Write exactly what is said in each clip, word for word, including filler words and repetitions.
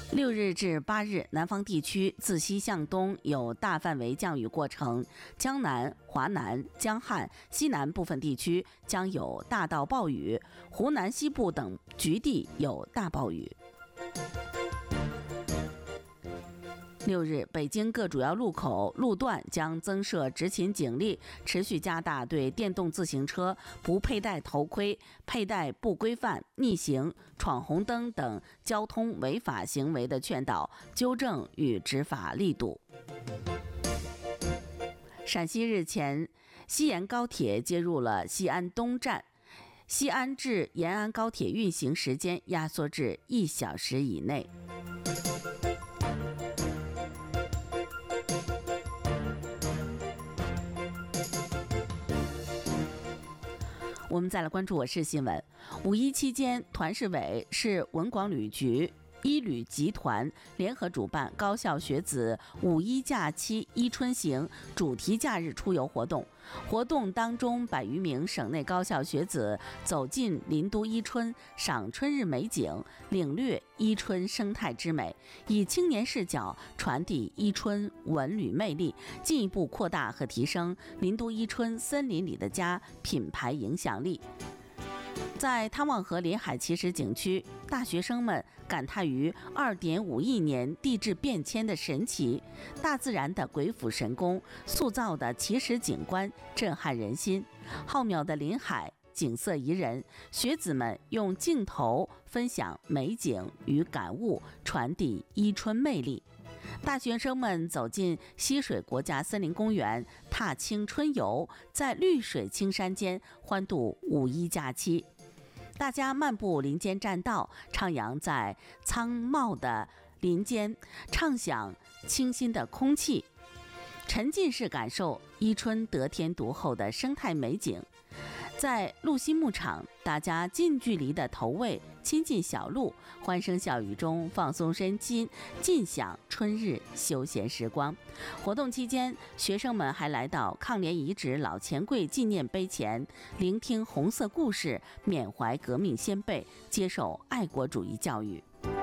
六日至八日，南方地区自西向东有大范围降雨过程，江南、华南、江汉、西南部分地区将有大到暴雨，湖南西部等局地有大暴雨。六日，北京各主要路口路段将增设执勤警力，持续加大对电动自行车不佩戴头盔、佩戴不规范、逆行、闯红灯等交通违法行为的劝导、纠正与执法力度。陕西日前，西延高铁接入了西安东站，西安至延安高铁运行时间压缩至一小时以内。我们再来关注我市新闻。五一期间，团市委、市文广旅局、一旅集团联合主办高校学子五一假期伊春行主题假日出游活动。活动当中，百余名省内高校学子走进林都伊春，赏春日美景，领略伊春生态之美，以青年视角传递伊春文旅魅力，进一步扩大和提升林都伊春森林里的家品牌影响力。在汤旺河临海奇石景区，大学生们感叹于 二点五亿年地质变迁的神奇，大自然的鬼斧神工塑造的奇石景观震撼人心。浩渺的临海景色宜人，学子们用镜头分享美景与感悟，传递伊春魅力。大学生们走进溪水国家森林公园，踏青春游，在绿水青山间欢度五一假期。大家漫步林间栈道，徜徉在苍茂的林间，畅享清新的空气，沉浸式感受伊春得天独厚的生态美景。在鹿溪牧场，大家近距离的投喂，亲近小鹿，欢声笑语中放松身心，尽享春日休闲时光。活动期间，学生们还来到抗联遗址老钱柜纪念碑前，聆听红色故事，缅怀革命先辈，接受爱国主义教育。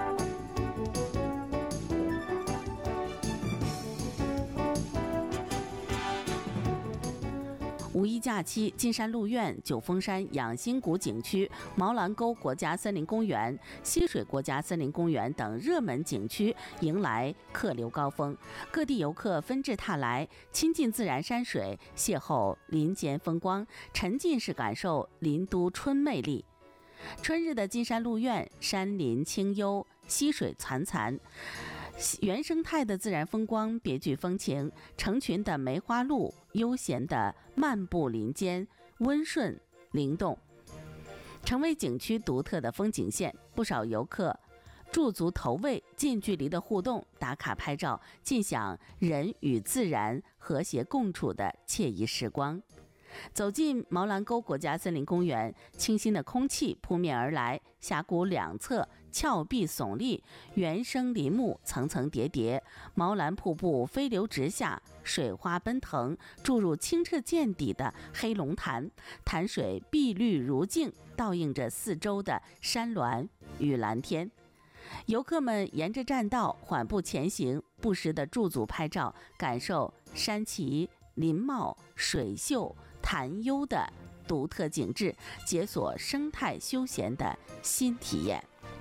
五一假期，金山鹿苑、九峰山养心谷景区、毛兰沟国家森林公园、溪水国家森林公园等热门景区迎来客流高峰，各地游客纷至沓来，亲近自然山水，邂逅林间风光，沉浸式感受林都春魅力。春日的金山鹿苑，山林清幽，溪水潺潺，原生态的自然风光别具风情，成群的梅花鹿悠闲地漫步林间，温顺灵动，成为景区独特的风景线。不少游客驻足投喂，近距离的互动，打卡拍照，尽享人与自然和谐共处的惬意时光。走进毛兰沟国家森林公园，清新的空气扑面而来，峡谷两侧峭壁耸立，原生林木层层叠叠，毛兰瀑布飞流直下，水花奔腾，注入清澈见底的黑龙潭，潭水碧绿如镜，倒映着四周的山峦与蓝天。游客们沿着栈道缓步前行，不时地驻足拍照，感受山奇林茂水秀潭幽的独特景致，解锁生态休闲的新体验。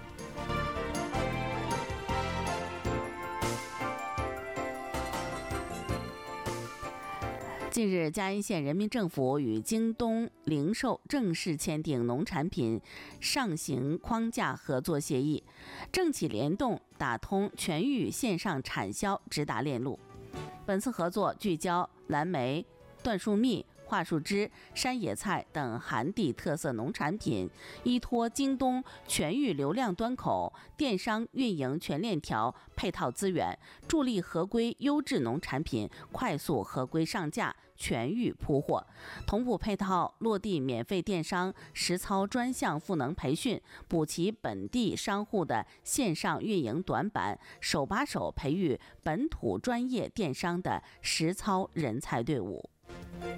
近日，嘉义县人民政府与京东零售正式签订农产品上行框架合作协议，政企联动，打通全域线上产销直达链路。本次合作聚焦蓝莓、椴树蜜、桦树枝、山野菜等寒地特色农产品，依托京东全域流量端口、电商运营全链条配套资源，助力合规优质农产品快速合规上架、全域铺货，同步配套落地免费电商实操专项赋能培训，补齐本地商户的线上运营短板，手把手培育本土专业电商的实操人才队伍。